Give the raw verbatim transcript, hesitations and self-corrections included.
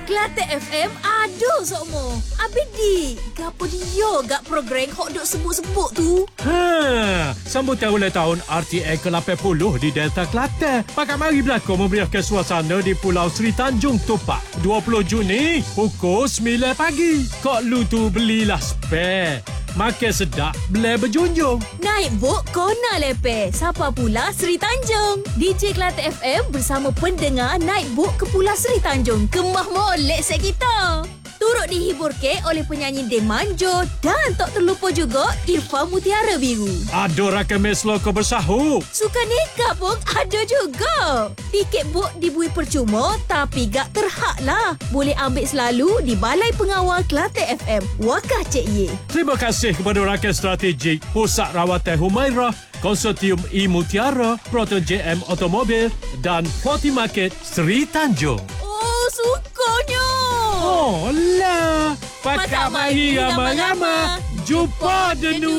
Kelate F M, aduh sokmo. Abi di, gapo dia gak program hok duk sebut-sebut tu? Ha, sambutan ulang tahun R T A ke lapan puluh di Delta Kelantan. Pakat mari berlakon memberikan suasana di Pulau Seri Tanjung Topak. dua puluh Juni, pukul sembilan pagi. Kok lu tu belilah spare. Makan sedap, boleh berjunjung. Naik bot kona lepe. Siapa pula Seri Tanjung? D J Kelate F M bersama pendengar naik bot ke Pulau Seri Tanjung. Kemah molek set kita. Turut dihibur ke oleh penyanyi Demanjo dan tak terlupa juga Irfan Mutiara Biru. Ada rakan mes loko bersahur. Suka nikah pun ada juga. Tiket bot dibui percuma tapi gak terhak lah. Boleh ambil selalu di Balai Pengawal Kelate F M. Wakah Cik Ye. Terima kasih kepada rakan strategik Pusat Rawatan Humairah, Konsortium E Mutiara, Proton J M Automobil dan Forty Market Seri Tanjung. Oh, sukanya. Oh lah, pakat mari ramai-ramai. Jumpa denu.